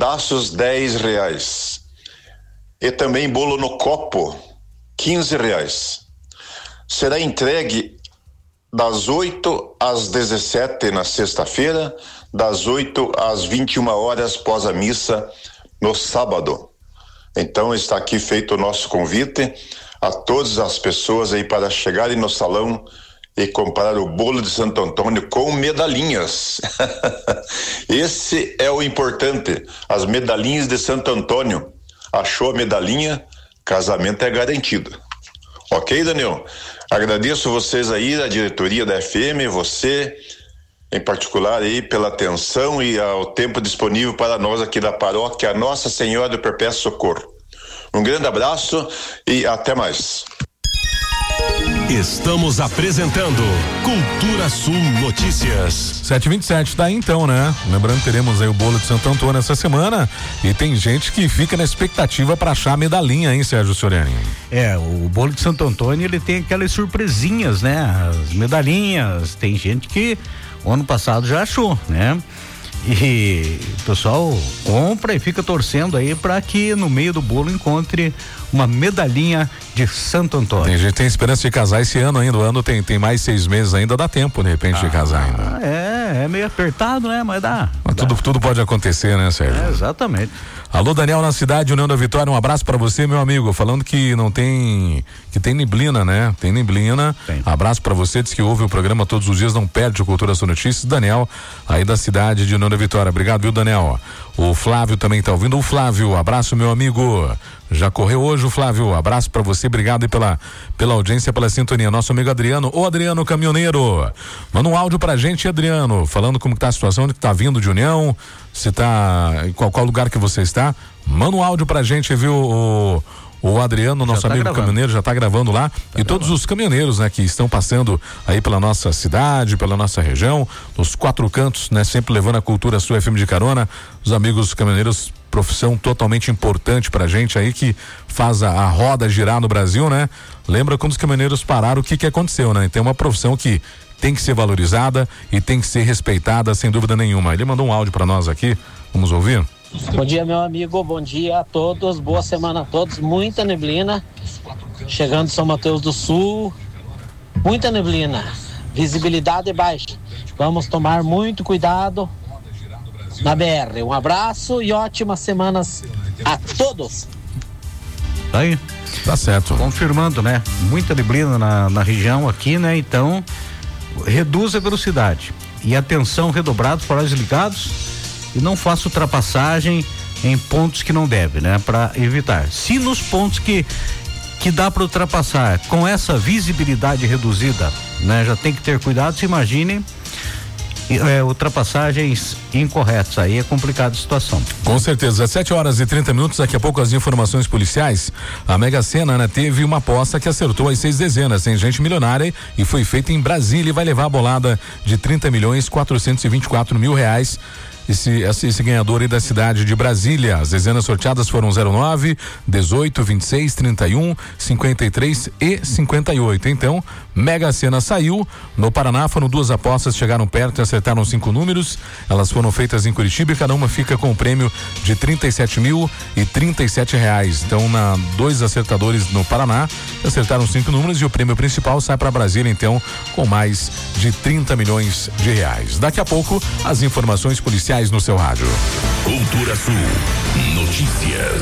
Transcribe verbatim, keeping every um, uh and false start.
taços, dez reais. E também bolo no copo, quinze reais. Será entregue das oito às dezessete na sexta-feira, das oito às vinte e uma horas após a missa no sábado. Então está aqui feito o nosso convite a todas as pessoas aí para chegarem no salão e comprar o bolo de Santo Antônio com medalhinhas. Esse é o importante, as medalhinhas de Santo Antônio. Achou a medalhinha, casamento é garantido. Ok, Daniel? Agradeço vocês aí, a diretoria da F M, você em particular aí pela atenção e ao tempo disponível para nós aqui da paróquia Nossa Senhora do Perpétuo Socorro. Um grande abraço e até mais. Estamos apresentando Cultura Sul Notícias. sete e vinte e sete, tá aí então, né? Lembrando que teremos aí o bolo de Santo Antônio essa semana e tem gente que fica na expectativa para achar a medalhinha, hein, Sérgio Soriani? É, o bolo de Santo Antônio, ele tem aquelas surpresinhas, né? As medalhinhas, tem gente que o ano passado já achou, né? E o pessoal compra e fica torcendo aí para que no meio do bolo encontre uma medalhinha de Santo Antônio. Tem gente que tem esperança de casar esse ano ainda, o ano tem, tem mais seis meses ainda, dá tempo de repente ah, de casar ainda. É, é meio apertado, né? Mas dá. Mas dá. Tudo, tudo pode acontecer, né, Sérgio? É, exatamente. Alô, Daniel na cidade, União da Vitória, um abraço pra você, meu amigo, falando que não tem, que tem neblina, né? Tem neblina, tem. Abraço pra você, diz que ouve o programa todos os dias, não perde o Cultura Sul Notícias, Daniel, aí da cidade de União da Vitória, obrigado, viu, Daniel? O Flávio também tá ouvindo, o Flávio, abraço, meu amigo, já correu hoje o Flávio, abraço pra você, obrigado aí pela, pela audiência, pela sintonia, nosso amigo Adriano, ô Adriano Caminhoneiro, manda um áudio pra gente, Adriano, falando como que tá a situação, onde que tá vindo de União, se tá, em qual, qual lugar que você está, manda um áudio pra gente, viu, o, o Adriano, nosso tá amigo gravando. caminhoneiro, já tá gravando lá, tá e gravando. todos os caminhoneiros, né, que estão passando aí pela nossa cidade, pela nossa região, nos quatro cantos, né, sempre levando a cultura Sul F M de carona, os amigos caminhoneiros, profissão totalmente importante pra gente aí, que faz a, a roda girar no Brasil, né? Lembra quando os caminhoneiros pararam, o que que aconteceu, né? Tem uma profissão que tem que ser valorizada e tem que ser respeitada, sem dúvida nenhuma. Ele mandou um áudio pra nós aqui, vamos ouvir? Bom dia, meu amigo, bom dia a todos, boa semana a todos, muita neblina, chegando em São Mateus do Sul, muita neblina, visibilidade baixa, vamos tomar muito cuidado na B R, um abraço e ótimas semanas a todos. Tá aí. Tá certo. Confirmando, né? Muita neblina na, na região aqui, né? Então, reduz a velocidade e atenção redobrados, faróis ligados e não faça ultrapassagem em pontos que não deve, né? Para evitar. Se nos pontos que que dá para ultrapassar com essa visibilidade reduzida, né? Já tem que ter cuidado, se imaginem É, ultrapassagens incorretas, aí é complicada a situação. Com certeza, sete horas e trinta minutos, daqui a pouco as informações policiais. A Mega Sena, né, teve uma aposta que acertou as seis dezenas, tem gente milionária e foi feita em Brasília e vai levar a bolada de trinta milhões quatrocentos e vinte e quatro mil reais. Esse, esse, esse ganhador aí da cidade de Brasília. As dezenas sorteadas foram zero nove, dezoito, vinte e seis, trinta e um, cinquenta e três e cinquenta e oito. Então, Mega Sena saiu. No Paraná foram duas apostas, chegaram perto e acertaram cinco números. Elas foram feitas em Curitiba e cada uma fica com o prêmio de trinta e sete mil e trinta e sete reais. Então, na, dois acertadores no Paraná acertaram cinco números e o prêmio principal sai para Brasília, então, com mais de trinta milhões de reais. Daqui a pouco, as informações policiais no seu rádio. Cultura Sul Notícias.